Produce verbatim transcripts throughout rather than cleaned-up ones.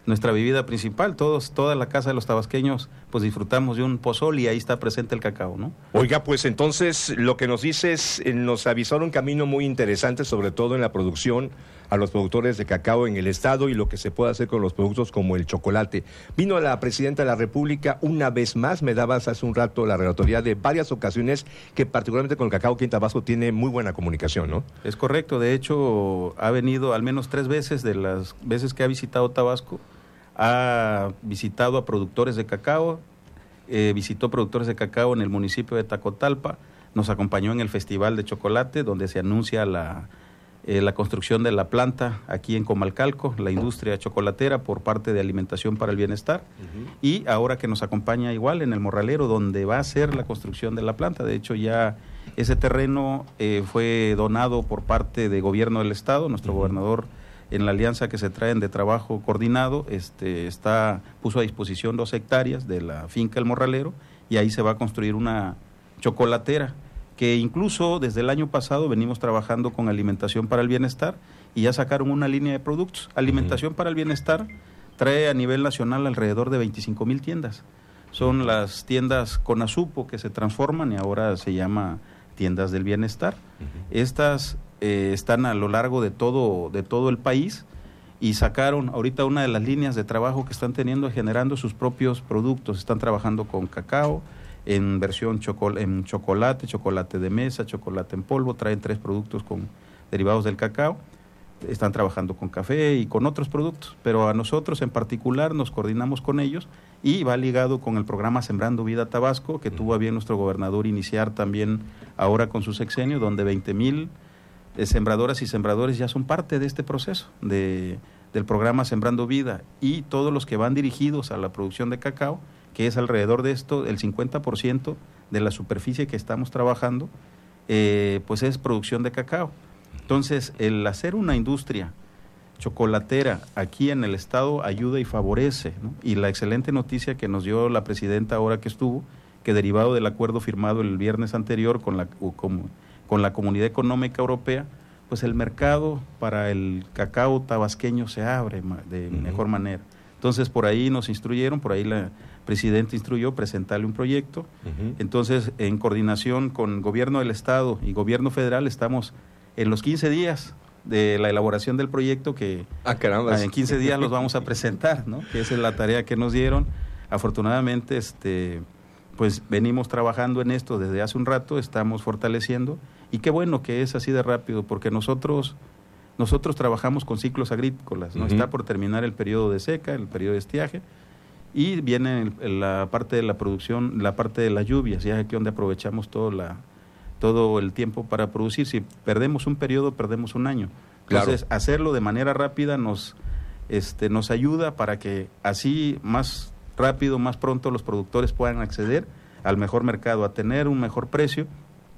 nuestra bebida principal. Todos, toda la casa de los tabasqueños, pues disfrutamos de un pozol y ahí está presente el cacao, ¿no? Oiga, pues entonces lo que nos dices, eh, nos avisaron un camino muy interesante, sobre todo en la producción a los productores de cacao en el estado y lo que se puede hacer con los productos como el chocolate. Vino la presidenta de la República una vez más, me dabas hace un rato la relatoría de varias ocasiones que particularmente con el cacao aquí en Tabasco tiene muy buena comunicación, ¿no? Es correcto, de hecho ha venido al menos tres veces de las veces que ha visitado Tabasco, ha visitado a productores de cacao, eh, visitó productores de cacao en el municipio de Tacotalpa, nos acompañó en el Festival de Chocolate, donde se anuncia la, eh, la construcción de la planta aquí en Comalcalco, la industria chocolatera por parte de Alimentación para el Bienestar, uh-huh. y ahora que nos acompaña igual en el Morralero, donde va a ser la construcción de la planta. De hecho, ya ese terreno eh, fue donado por parte del gobierno del estado, nuestro uh-huh. gobernador, en la alianza que se traen de trabajo coordinado, este, está puso a disposición dos hectáreas de la finca El Morralero, y ahí se va a construir una chocolatera, que incluso desde el año pasado venimos trabajando con Alimentación para el Bienestar, y ya sacaron una línea de productos. Alimentación uh-huh. para el Bienestar trae a nivel nacional alrededor de veinticinco mil tiendas. Son las tiendas Conasupo que se transforman y ahora se llama Tiendas del Bienestar. Uh-huh. Estas eh, están a lo largo de todo, de todo el país, y sacaron ahorita una de las líneas de trabajo que están teniendo, generando sus propios productos. Están trabajando con cacao, en versión chocol en chocolate, chocolate de mesa, chocolate en polvo, traen tres productos con derivados del cacao, están trabajando con café y con otros productos, pero a nosotros en particular nos coordinamos con ellos, y va ligado con el programa Sembrando Vida Tabasco, que tuvo a bien nuestro gobernador iniciar también ahora con su sexenio, donde veinte mil eh, sembradoras y sembradores ya son parte de este proceso de, del programa Sembrando Vida, y todos los que van dirigidos a la producción de cacao, que es alrededor de esto, el cincuenta por ciento de la superficie que estamos trabajando, eh, pues es producción de cacao. Entonces, el hacer una industria chocolatera aquí en el estado ayuda y favorece, ¿no? Y la excelente noticia que nos dio la presidenta ahora que estuvo, que derivado del acuerdo firmado el viernes anterior con la, con, con la Comunidad Económica Europea, pues el mercado para el cacao tabasqueño se abre de uh-huh. mejor manera. Entonces, por ahí nos instruyeron, por ahí la presidenta instruyó presentarle un proyecto. Uh-huh. Entonces, en coordinación con el gobierno del estado y gobierno federal, estamos en los quince días de la elaboración del proyecto, que ah, caramba. en quince días los vamos a presentar, ¿no? Que esa es la tarea que nos dieron. Afortunadamente, este, pues venimos trabajando en esto desde hace un rato, estamos fortaleciendo, y qué bueno que es así de rápido, porque nosotros nosotros trabajamos con ciclos agrícolas, ¿no? Uh-huh. Está por terminar el periodo de seca, el periodo de estiaje, y viene el, el, la parte de la producción, la parte de las lluvias, ya aquí donde aprovechamos todo la todo el tiempo para producir. Si perdemos un periodo, perdemos un año. Entonces, claro, hacerlo de manera rápida nos, este, nos ayuda para que así más rápido, más pronto los productores puedan acceder al mejor mercado, a tener un mejor precio.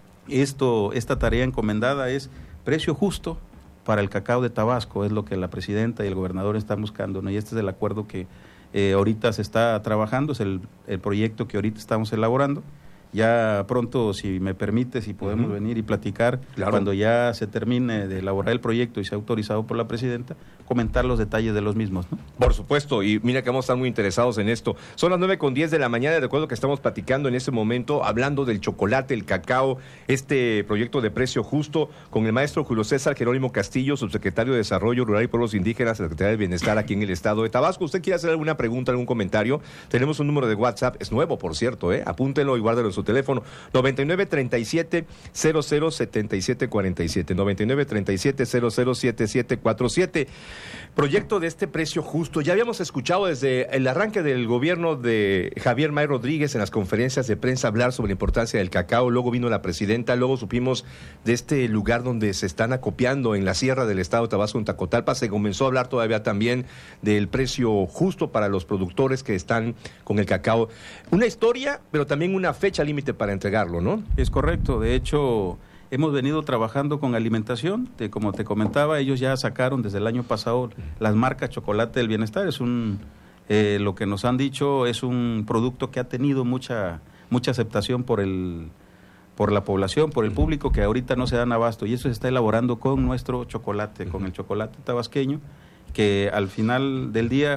Esto, esta tarea encomendada es precio justo para el cacao de Tabasco, es lo que la presidenta y el gobernador están buscando, ¿no? Y este es el acuerdo que eh, ahorita se está trabajando, es el, el proyecto que ahorita estamos elaborando. Ya pronto, si me permite, si podemos uh-huh. venir y platicar, claro, cuando ya se termine de elaborar el proyecto y sea autorizado por la presidenta, comentar los detalles de los mismos, ¿no? Por supuesto, y mira que vamos a estar muy interesados en esto. Son las nueve con diez de la mañana, recuerdo que estamos platicando en este momento, hablando del chocolate, el cacao, este proyecto de precio justo, con el maestro Julio César Jerónimo Castillo, subsecretario de Desarrollo Rural y Pueblos Indígenas, Secretaría del Bienestar aquí en el estado de Tabasco. ¿Usted quiere hacer alguna pregunta, algún comentario? Tenemos un número de WhatsApp, es nuevo, por cierto, ¿eh? Apúntelo y guárdelo en su teléfono, noventa y nueve treinta y siete cero cero setenta y siete cuarenta y siete, noventa y nueve treinta y siete cero cero siete siete cuatro siete. Proyecto de este precio justo. Ya habíamos escuchado desde el arranque del gobierno de Javier May Rodríguez en las conferencias de prensa hablar sobre la importancia del cacao, luego vino la presidenta, luego supimos de este lugar donde se están acopiando en la sierra del estado de Tabasco, en Tacotalpa, se comenzó a hablar todavía también del precio justo para los productores que están con el cacao. Una historia, pero también una fecha límite para entregarlo, ¿no? Es correcto, de hecho hemos venido trabajando con alimentación, de, como te comentaba, ellos ya sacaron desde el año pasado las marcas Chocolate del Bienestar, es un, eh, lo que nos han dicho, es un producto que ha tenido mucha, mucha aceptación por el, por la población, por el público, que ahorita no se dan abasto, y eso se está elaborando con nuestro chocolate, con el chocolate tabasqueño, que al final del día